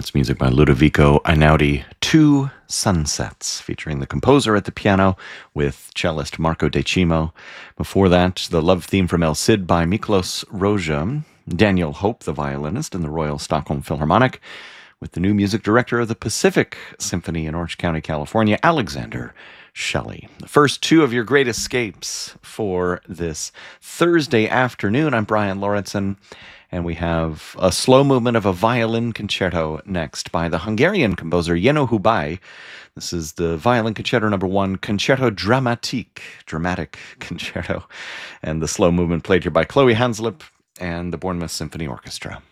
That's music by Ludovico Einaudi, Two Sunsets, featuring the composer at the piano with cellist Marco Decimo. Before that, the love theme from El Cid by Miklos Rozsa, Daniel Hope, the violinist in the Royal Stockholm Philharmonic, with the new music director of the Pacific Symphony in Orange County, California, Alexander Shelley. The first two of your great escapes for this Thursday afternoon. I'm Brian Lauritsen, and we have a slow movement of a violin concerto next by the Hungarian composer Jenő Hubay. This is the Violin Concerto No. 1, Concerto Dramatique, dramatic concerto, and the slow movement played here by Chloe Hanslip and the Bournemouth Symphony Orchestra.